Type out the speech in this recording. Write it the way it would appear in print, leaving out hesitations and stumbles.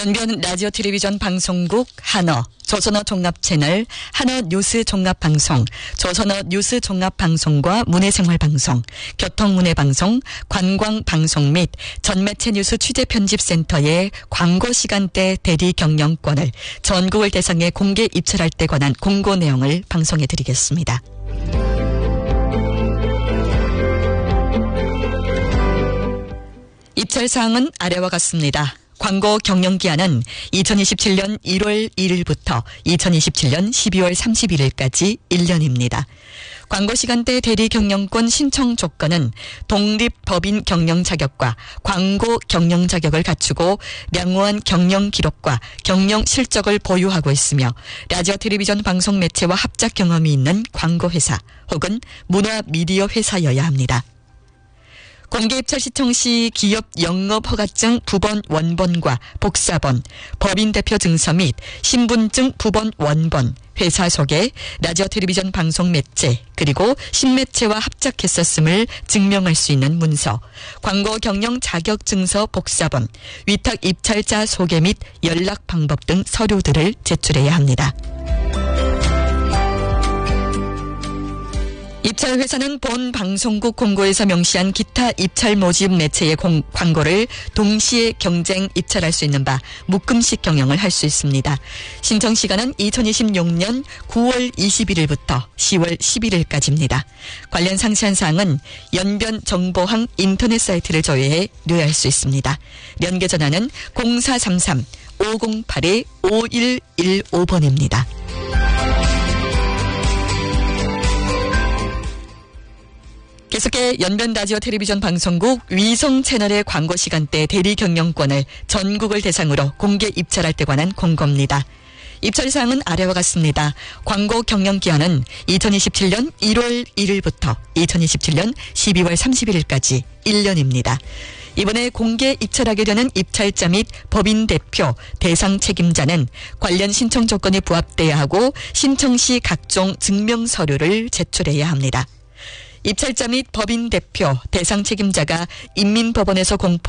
연변 라디오 텔레비전 방송국 한어, 조선어 종합채널, 한어 뉴스 종합방송, 조선어 뉴스 종합방송과 문해생활방송, 교통문해방송, 관광방송 및 전매체 뉴스 취재편집센터의 광고 시간대 대리 경영권을 전국을 대상에 공개 입찰할 때 관한 공고 내용을 방송해 드리겠습니다. 입찰 사항은 아래와 같습니다. 광고 경영기한은 2027년 1월 1일부터 2027년 12월 31일까지 1년입니다. 광고 시간대 대리 경영권 신청 조건은 독립법인 경영 자격과 광고 경영 자격을 갖추고 양호한 경영 기록과 경영 실적을 보유하고 있으며 라디오 텔레비전 방송 매체와 합작 경험이 있는 광고회사 혹은 문화 미디어 회사여야 합니다. 공개 입찰 시청 시 기업 영업 허가증 부번 원본과 복사본, 법인 대표 증서 및 신분증 부번 원본, 회사 소개, 라디오 텔레비전 방송 매체, 그리고 신매체와 합작했었음을 증명할 수 있는 문서, 광고 경영 자격 증서 복사본, 위탁 입찰자 소개 및 연락 방법 등 서류들을 제출해야 합니다. 입찰 회사는 본 방송국 공고에서 명시한 기타 입찰 모집 매체의 광고를 동시에 경쟁 입찰할 수 있는 바 묶음식 경영을 할 수 있습니다. 신청 시간은 2026년 9월 21일부터 10월 11일까지입니다. 관련 상세한 사항은 연변 정보항 인터넷 사이트를 조회해 료할 수 있습니다. 연계 전화는 0433-508-5115번입니다. 계속해 연변 라디오 텔레비전 방송국 위성 채널의 광고 시간대 대리 경영권을 전국을 대상으로 공개 입찰할 때 관한 공고입니다. 입찰 사항은 아래와 같습니다. 광고 경영 기한은 2027년 1월 1일부터 2027년 12월 31일까지 1년입니다. 이번에 공개 입찰하게 되는 입찰자 및 법인 대표, 대상 책임자는 관련 신청 조건이 부합돼야 하고 신청 시 각종 증명 서류를 제출해야 합니다. 입찰자 및 법인 대표, 대상 책임자가 인민법원에서 공포